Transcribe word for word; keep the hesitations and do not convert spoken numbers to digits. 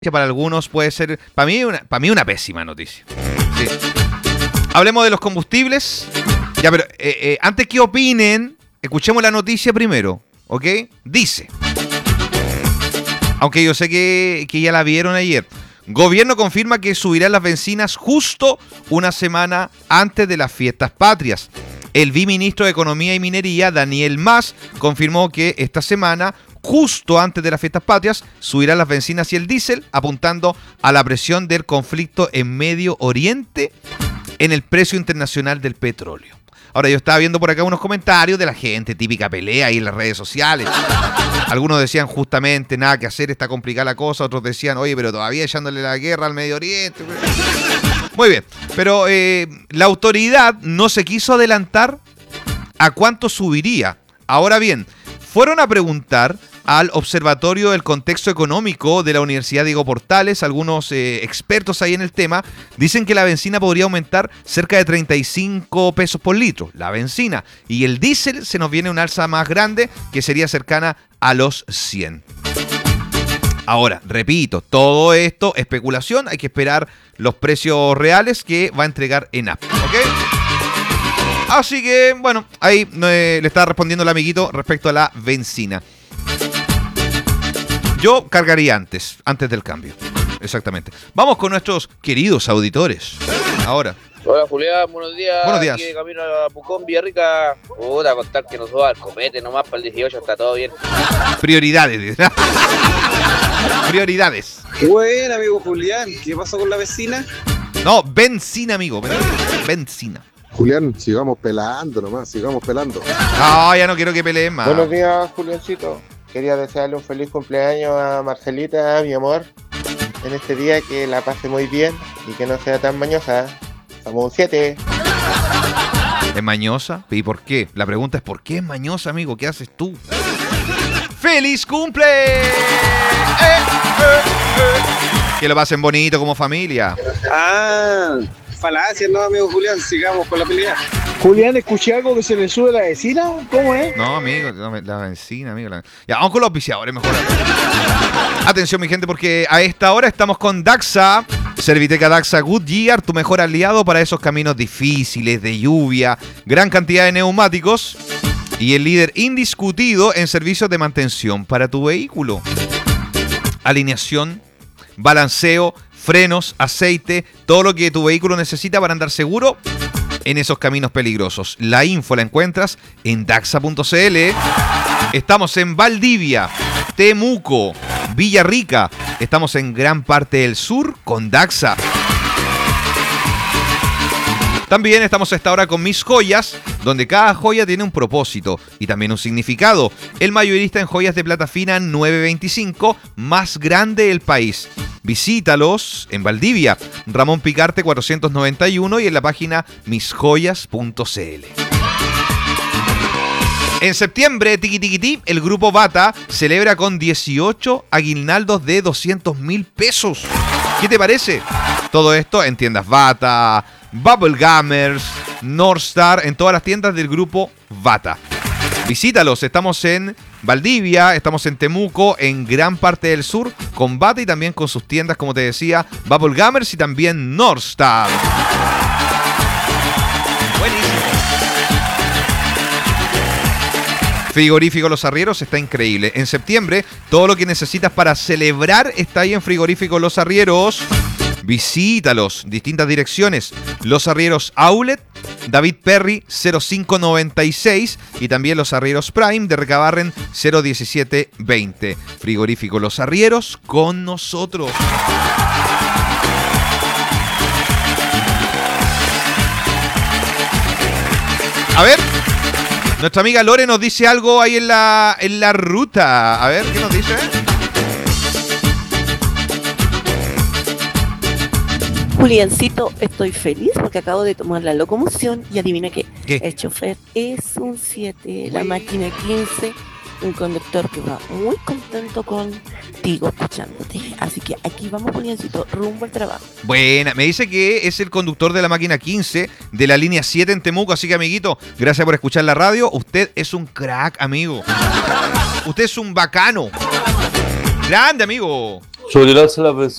para algunos puede ser, para mí, una, para mí una pésima noticia. Sí. Hablemos de los combustibles. Ya, pero eh, eh, antes que opinen, escuchemos la noticia primero, ¿ok? Dice, aunque yo sé que, que ya la vieron ayer, gobierno confirma que subirán las bencinas justo una semana antes de las fiestas patrias. El viceministro de Economía y Minería, Daniel Mas, confirmó que esta semana, justo antes de las fiestas patrias, subirán las bencinas y el diésel, apuntando a la presión del conflicto en Medio Oriente en el precio internacional del petróleo. Ahora, yo estaba viendo por acá unos comentarios de la gente, típica pelea ahí en las redes sociales. Algunos decían justamente, nada que hacer, está complicada la cosa. Otros decían, oye, pero todavía echándole la guerra al Medio Oriente. Muy bien, pero eh, la autoridad no se quiso adelantar a cuánto subiría. Ahora bien, fueron a preguntar al Observatorio del Contexto Económico de la Universidad Diego Portales. Algunos eh, expertos ahí en el tema dicen que la benzina podría aumentar cerca de treinta y cinco pesos por litro, la benzina. Y el diésel se nos viene una alza más grande que sería cercana a los cien. Ahora, repito, todo esto, especulación, hay que esperar los precios reales que va a entregar ENAP, ¿ok? Así que, bueno, ahí eh, le está respondiendo el amiguito respecto a la benzina. Yo cargaría antes, antes del cambio. Exactamente. Vamos con nuestros queridos auditores. Ahora. Hola Julián, buenos días. Buenos días. Aquí de camino a Pucón, Villarrica. Puta, contar que nos suba el copete nomás para el dieciocho, está todo bien. Prioridades. Prioridades. Bueno, amigo Julián, ¿qué pasó con la vecina? No, benzina, amigo. Benzina. Julián, sigamos pelando nomás, sigamos pelando. No, ya no quiero que peleen más. Buenos días, Juliancito. Quería desearle un feliz cumpleaños a Marcelita, mi amor. En este día que la pase muy bien y que no sea tan mañosa. Somos un siete. ¿Es mañosa? ¿Y por qué? La pregunta es ¿por qué es mañosa, amigo? ¿Qué haces tú? ¡Feliz cumple! ¡Eh, eh, eh! Que lo pasen bonito como familia. Ah, falacia, no, amigo Julián, sigamos con la pelea. Julián, escuché algo que se le sube la vecina. ¿Cómo es? No, amigo, la benzina, amigo. La... Ya, vamos con los auspiciadores mejor. Atención, mi gente, porque a esta hora estamos con Daxa. Serviteca Daxa Goodyear, tu mejor aliado para esos caminos difíciles, de lluvia, gran cantidad de neumáticos y el líder indiscutido en servicios de mantención para tu vehículo. Alineación, balanceo, frenos, aceite, todo lo que tu vehículo necesita para andar seguro en esos caminos peligrosos. La info la encuentras en daxa punto c l. Estamos en Valdivia, Temuco, Villarrica. Estamos en gran parte del sur con Daxa. También estamos a esta hora con Mis Joyas, donde cada joya tiene un propósito y también un significado. El mayorista en joyas de plata fina nueve veinticinco, más grande del país. Visítalos en Valdivia, Ramón Picarte cuatrocientos noventa y uno y en la página mis joyas punto c l. En septiembre, tiqui tiqui ti, el grupo Bata celebra con dieciocho aguinaldos de doscientos mil pesos. ¿Qué te parece? Todo esto en tiendas Bata, Bubble Gummers, Northstar, en todas las tiendas del grupo Bata. Visítalos, estamos en Valdivia, estamos en Temuco, en gran parte del sur, con Bata y también con sus tiendas, como te decía, Bubble Gummers y también Northstar. Buenísimo. Frigorífico Los Arrieros está increíble. En septiembre, todo lo que necesitas para celebrar está ahí en Frigorífico Los Arrieros. Visítalos, distintas direcciones. Los Arrieros Outlet, David Perry cero cinco noventa y seis y también Los Arrieros Prime de Recabarren cero diecisiete veinte. Frigorífico Los Arrieros con nosotros. A ver, nuestra amiga Lore nos dice algo ahí en la, en la ruta. A ver, ¿qué nos dice? Juliancito, estoy feliz porque acabo de tomar la locomoción y adivina qué. ¿Qué? El chofer es un siete, la máquina quince, un conductor que va muy contento contigo escuchándote. Así que aquí vamos, Juliancito, rumbo al trabajo. Buena, me dice que es el conductor de la máquina quince de la línea siete en Temuco, así que amiguito, gracias por escuchar la radio. Usted es un crack, amigo. Usted es un bacano. Grande, amigo. Sobre el alza de la